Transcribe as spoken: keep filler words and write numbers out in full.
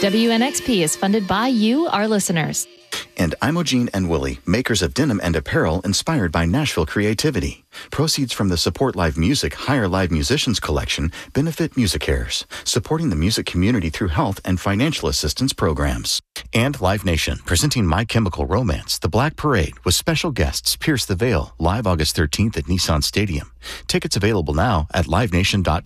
W N X P is funded by you, our listeners. And Imogene and Willie, makers of denim and apparel inspired by Nashville creativity. Proceeds from the Support Live Music Hire Live Musicians collection benefit MusiCares, supporting the music community through health and financial assistance programs. And Live Nation, presenting My Chemical Romance, The Black Parade, with special guests Pierce the Veil, live August thirteenth at Nissan Stadium. Tickets available now at live nation dot com.